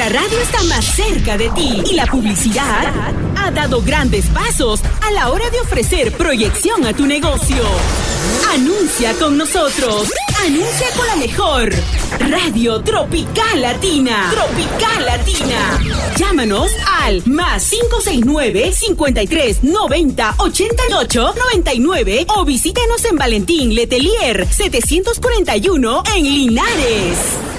nuestra radio está más cerca de ti y la publicidad ha dado grandes pasos a la hora de ofrecer proyección a tu negocio. Anuncia con nosotros. Anuncia con la mejor Radio Tropical Latina. Tropical Latina. Llámanos al +569 53 90 88 99 o visítanos en Valentín Letelier 741 en Linares.